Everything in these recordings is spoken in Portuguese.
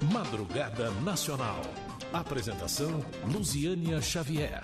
Madrugada Nacional. Apresentação Luziânia Xavier.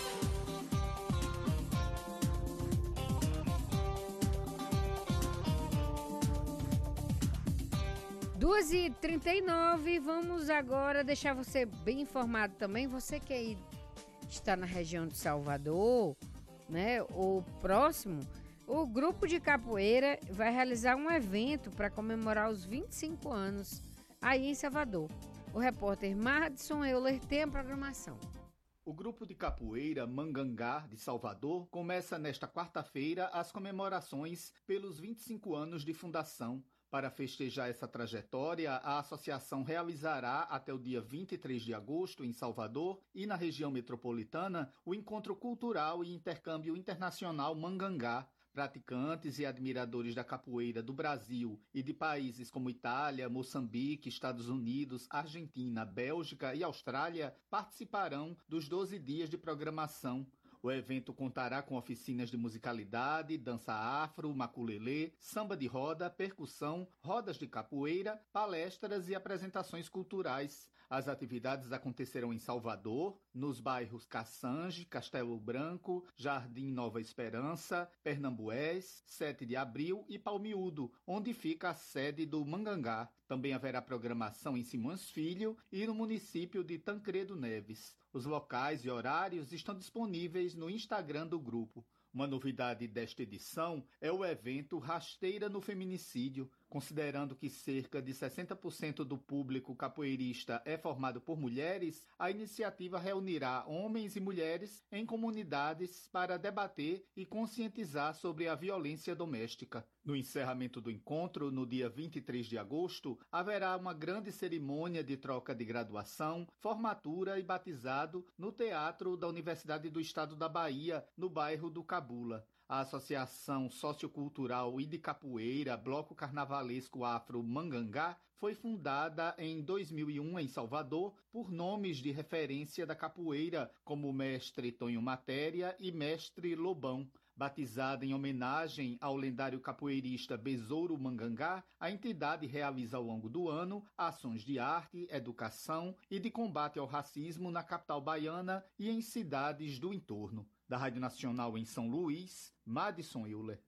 2h39, vamos agora deixar você bem informado também. Você que aí está na região de Salvador, né, ou próximo, o grupo de capoeira vai realizar um evento para comemorar os 25 anos aí em Salvador. O repórter Madison Euler tem a programação. O grupo de capoeira Mangangá de Salvador começa nesta quarta-feira as comemorações pelos 25 anos de fundação. Para festejar essa trajetória, a associação realizará até o dia 23 de agosto em Salvador e na região metropolitana o encontro cultural e intercâmbio internacional Mangangá. Praticantes e admiradores da capoeira do Brasil e de países como Itália, Moçambique, Estados Unidos, Argentina, Bélgica e Austrália participarão dos 12 dias de programação. O evento contará com oficinas de musicalidade, dança afro, maculelê, samba de roda, percussão, rodas de capoeira, palestras e apresentações culturais. As atividades acontecerão em Salvador, nos bairros Cassange, Castelo Branco, Jardim Nova Esperança, Pernambués, 7 de Abril e Palmiúdo, onde fica a sede do Mangangá. Também haverá programação em Simões Filho e no município de Tancredo Neves. Os locais e horários estão disponíveis no Instagram do grupo. Uma novidade desta edição é o evento Rasteira no Feminicídio. Considerando que cerca de 60% do público capoeirista é formado por mulheres, a iniciativa reunirá homens e mulheres em comunidades para debater e conscientizar sobre a violência doméstica. No encerramento do encontro, no dia 23 de agosto, haverá uma grande cerimônia de troca de graduação, formatura e batizado no Teatro da Universidade do Estado da Bahia, no bairro do Cabula. A Associação Sociocultural e de Capoeira, Bloco Carnavalesco Afro Mangangá, foi fundada em 2001 em Salvador por nomes de referência da capoeira, como o mestre Tonho Matéria e mestre Lobão. Batizada em homenagem ao lendário capoeirista Besouro Mangangá, a entidade realiza ao longo do ano ações de arte, educação e de combate ao racismo na capital baiana e em cidades do entorno. Da Rádio Nacional em São Luís, Madison Euler.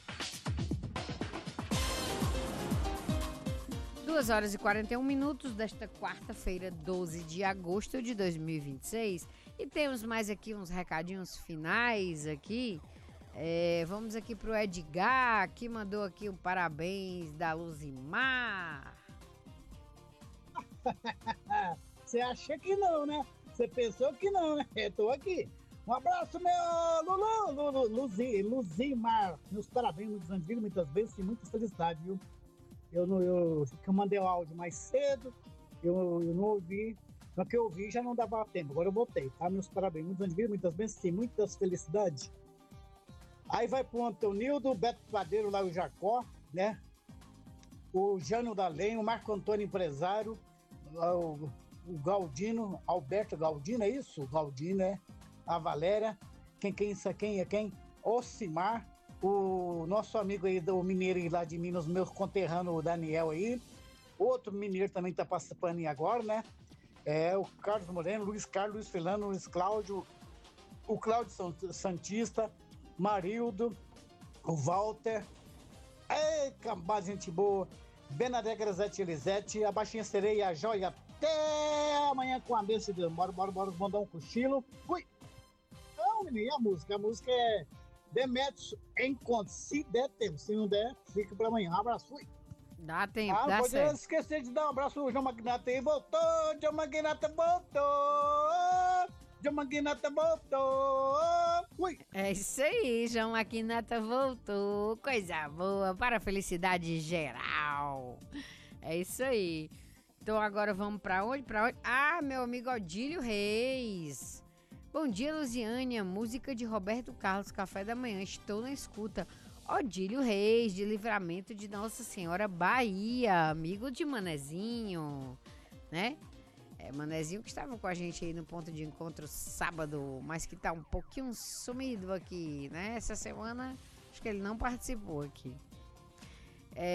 2h41 desta quarta-feira, 12 de agosto de 2026. E temos mais aqui uns recadinhos finais aqui. Vamos aqui pro Edgar, que mandou aqui um parabéns da Luzimar. Você acha que não, né? Você pensou que não, né? Eu tô aqui. Um abraço, meu Luzimar. Meus parabéns, muitos anos de vida, muitas vezes e muitas felicidades, viu? Eu mandei o áudio mais cedo, eu não ouvi. No que eu ouvi já não dava tempo, agora eu botei, tá? Meus parabéns, muitos anos de vida, muitas vezes e muitas felicidades. Aí vai pro Antonildo, o Beto Padeiro lá, o Jacó, né? O Jânio da Lenha, o Marco Antônio Empresário, o Galdino, Alberto Galdino, é isso? O Galdino, a Valéria, quem é quem? Ocimar, o nosso amigo aí do mineiro lá de Minas, meu conterrâneo, o Daniel aí, outro mineiro também tá participando aí agora, né? O Carlos Moreno, Luiz Carlos, Luiz Filano, Luiz Cláudio, o Cláudio Santista, Marildo, o Walter, cambada, gente boa, Benadé Grazete Elisete, a Baixinha Sereia, a Joia, até amanhã com a bênção de Deus. Bora, mandar um cochilo. Fui! Não, menino, a música é Demetrius Encontro, se der tempo, se não der, fica pra amanhã. Um abraço, fui! Dá tempo, dá certo. Não pode esquecer de dar um abraço ao João Magnata aí, voltou, João Magnata voltou! João Magnata voltou! Ui. É isso aí, João Magnata voltou. Coisa boa, para a felicidade geral. É isso aí. Então agora vamos para onde? Meu amigo Odílio Reis. Bom dia, Luziânia. Música de Roberto Carlos, Café da Manhã. Estou na escuta. Odílio Reis, de Livramento de Nossa Senhora, Bahia. Amigo de Manezinho, né? Manezinho que estava com a gente aí no ponto de encontro sábado, mas que tá um pouquinho sumido aqui, né? Essa semana, acho que ele não participou aqui.